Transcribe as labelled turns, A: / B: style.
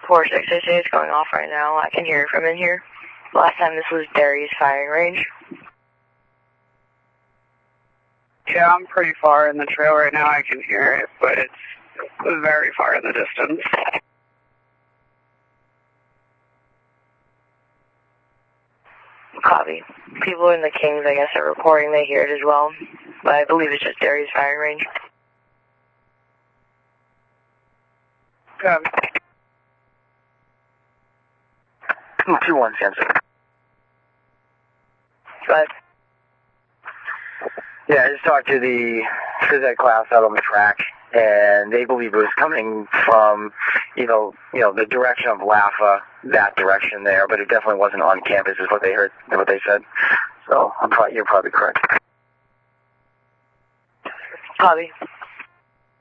A: 4-6, they say it's going off right now. I can hear it from in here. Last time this was Derry's firing range.
B: Yeah, I'm pretty far in the trail right now. I can hear it, but it's very far in the distance.
A: Copy. People in the Kings, I guess, are reporting they hear it as well, but I believe it's just Derry's firing range.
B: Copy.
C: 2-1, Sensor.
A: But
C: Yeah, I just talked to the phys ed class out on the track, and they believe it was coming from, the direction of Laffa, that direction there, but it definitely wasn't on campus, is what they heard, what they said. So you're probably correct.
A: Copy.